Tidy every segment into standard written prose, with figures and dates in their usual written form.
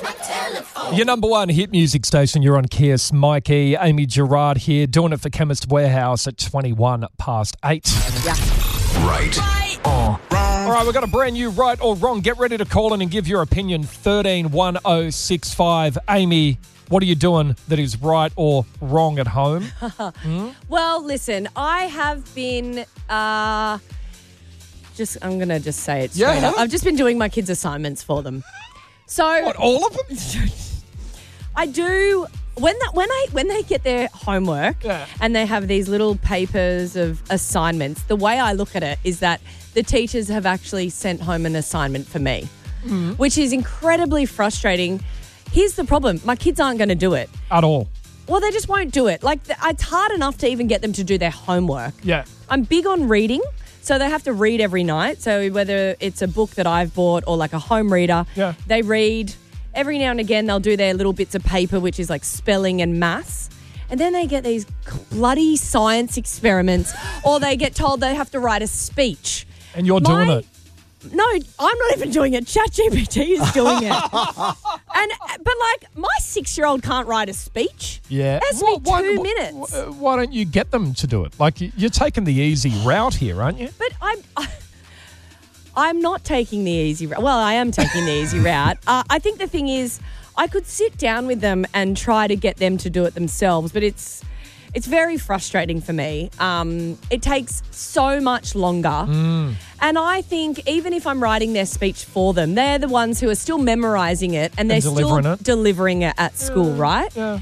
Your number one hit music station, you're on Kiss. Mikey, Amy Gerard here, doing it for Chemist Warehouse at 21 past 8. Yeah. Right. All right, we've got a brand new right or wrong. Get ready to call in and give your opinion. 131065. Amy, what are you doing that is right or wrong at home? Well, listen, I have been I'm going to just say it straight up. I've just been doing my kids' assignments for them. So What, all of them? I do when they get their homework and they have these little papers of assignments. The way I look at it is that the teachers have actually sent home an assignment for me, which is incredibly frustrating. Here's the problem: my kids aren't going to do it At all. Well, they just won't do it. Like it's hard enough to even get them to do their homework. Yeah. I'm big on reading. So they have to read every night. So whether it's a book that I've bought or like a home reader, they read. Every now and again, they'll do their little bits of paper, which is like spelling and maths. And then they get these bloody science experiments or they get told they have to write a speech. And you're doing it. No, I'm not even doing it. ChatGPT is doing it. But my 6-year-old can't write a speech. Yeah. It has me 2 minutes. Why don't you get them to do it? Like, you're taking the easy route here, aren't you? But I'm not taking the easy route. Well, I am taking the easy route. I think the thing is I could sit down with them and try to get them to do it themselves, but it's very frustrating for me. It takes so much longer. And I think even if I'm writing their speech for them, they're the ones who are still memorising it and they're still delivering it at school, right? Yeah.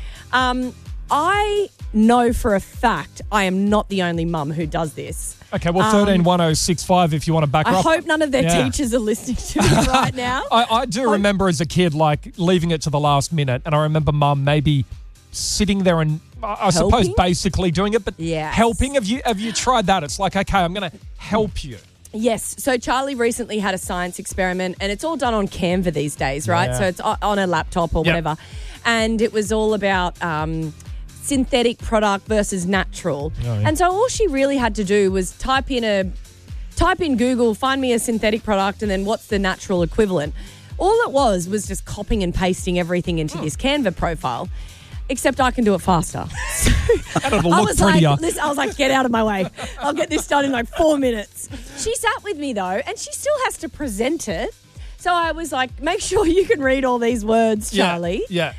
I know for a fact I am not the only mum who does this. Okay, well, 131065 if you want to back her I up. hope none of their teachers are listening to me right now. I do remember as a kid, like, leaving it to the last minute, and I remember Mum maybe sitting there and, I suppose, basically doing it, but helping. Have you tried that? It's like, okay, I'm going to help you. Yes. So Charlie recently had a science experiment, and it's all done on Canva these days, right? Yeah. So it's on a laptop or whatever. And it was all about synthetic product versus natural. Oh, yeah. And so all she really had to do was type in Google, find me a synthetic product, and then what's the natural equivalent. All it was just copying and pasting everything into this Canva profile. Except I can do it faster. And it'll look prettier. I was like, get out of my way. I'll get this done in like 4 minutes. She sat with me though, and she still has to present it. So I was like, make sure you can read all these words, Charlie. Yeah.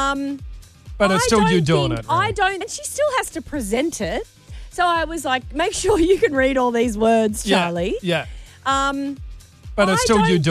But it's still you doing it. Right? I don't. And she still has to present it. So I was like, make sure you can read all these words, Charlie. Yeah. But it's still you doing it.